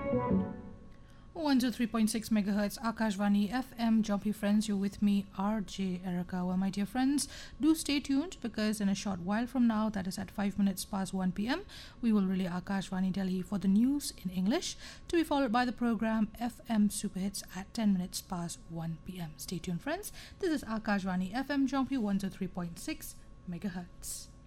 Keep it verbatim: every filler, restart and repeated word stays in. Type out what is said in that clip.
one oh three point six megahertz Akashvani F M. Jumpy friends, you're with me, R J Erica. Well, my dear friends, do stay tuned because in a short while from now, that is at five minutes past one p m, we will relay Akashvani Delhi for the news in English, to be followed by the program F M Super Hits at ten minutes past one p m. Stay tuned, friends. This is Akashvani F M Jumpy one oh three point six megahertz.